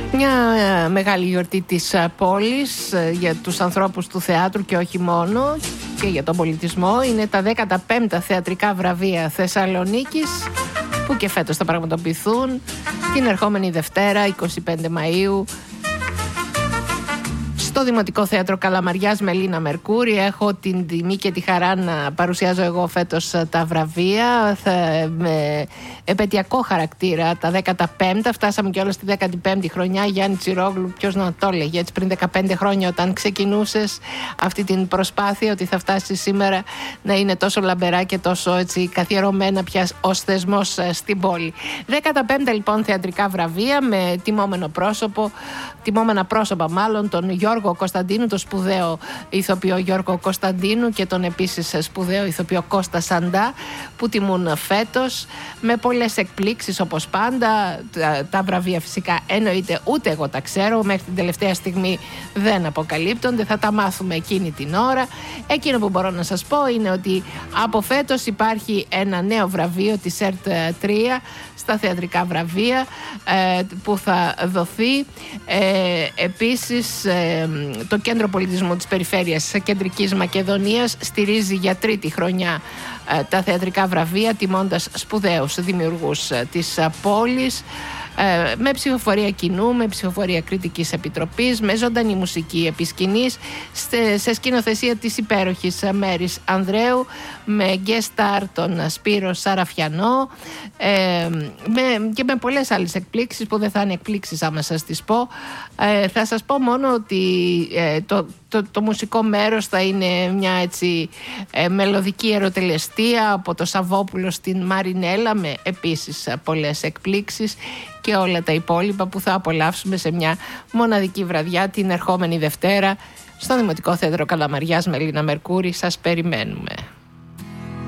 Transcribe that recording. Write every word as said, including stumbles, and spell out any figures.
Μια ε, μεγάλη γιορτή της ε, πόλης ε, για τους ανθρώπους του θεάτρου και όχι μόνο, και για τον πολιτισμό. Είναι τα δέκατα πέμπτα θεατρικά βραβεία Θεσσαλονίκης, που και φέτος θα πραγματοποιηθούν την ερχόμενη Δευτέρα, εικοστή πέμπτη Μαΐου, στο Δημοτικό Θέατρο Καλαμαριάς με Λίνα Μερκούρη. Έχω την τιμή και τη χαρά να παρουσιάζω εγώ φέτος τα βραβεία θα, με επαιτειακό χαρακτήρα τα δέκατα πέμπτα. Φτάσαμε και όλα στη δέκατη πέμπτη χρονιά. Γιάννη Τσιρόγλου, ποιος να το έλεγε έτσι πριν δεκαπέντε χρόνια, όταν ξεκινούσες αυτή την προσπάθεια, ότι θα φτάσει σήμερα να είναι τόσο λαμπερά και τόσο έτσι καθιερωμένα πια ως θεσμός στην πόλη. δέκατα πέμπτα λοιπόν θεατρικά βραβεία με τιμόμενο πρόσωπο, τιμόμενα πρόσωπα μάλλον, τον Γιώργο Κωνσταντίνου, τον σπουδαίο ηθοποιό Γιώργο Κωνσταντίνου, και τον επίσης σπουδαίο ηθοποιό Κώστα Σαντά, που τιμούν φέτος με πολλές εκπλήξεις όπως πάντα. Τα, τα βραβεία φυσικά εννοείται ούτε εγώ τα ξέρω, μέχρι την τελευταία στιγμή δεν αποκαλύπτονται, θα τα μάθουμε εκείνη την ώρα. Εκείνο που μπορώ να σας πω είναι ότι από φέτος υπάρχει ένα νέο βραβείο της ΕΡΤ τρία στα θεατρικά βραβεία ε, που θα δοθεί. Ε, επίσης ε, το Κέντρο Πολιτισμού της Περιφέρειας Κεντρικής Μακεδονίας στηρίζει για τρίτη χρονιά ε, τα θεατρικά βραβεία, τιμώντας σπουδαίους δημιουργούς ε, της ε, πόλης, ε, με ψηφοφορία κοινού, με ψηφοφορία κριτικής επιτροπής, με ζωντανή μουσική επί σκηνής, σε, σε σκηνοθεσία της υπέροχης Μέρης Ανδρέου, με guest star τον Σπύρο Σαραφιανό, ε, με, και με πολλές άλλες εκπλήξεις που δεν θα είναι εκπλήξεις άμα σας τις πω. Ε, θα σας πω μόνο ότι ε, το, το, το μουσικό μέρος θα είναι μια έτσι ε, μελωδική ερωτελεστία από το Σαββόπουλο στην Μαρινέλα, με επίσης πολλές εκπλήξεις, και όλα τα υπόλοιπα που θα απολαύσουμε σε μια μοναδική βραδιά την ερχόμενη Δευτέρα στο Δημοτικό Θέατρο Καλαμαριάς με Λίνα Μερκούρη. Σας περιμένουμε.